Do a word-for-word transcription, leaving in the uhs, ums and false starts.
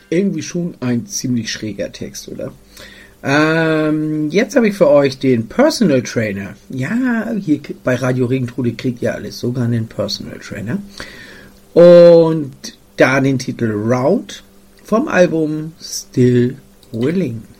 Irgendwie schon ein ziemlich schräger Text, oder? Ähm, jetzt habe ich für euch den Personal Trainer. Ja, hier bei Radio Regentrude kriegt ihr alles, sogar einen Personal Trainer. Und da den Titel Round vom Album Still Willing.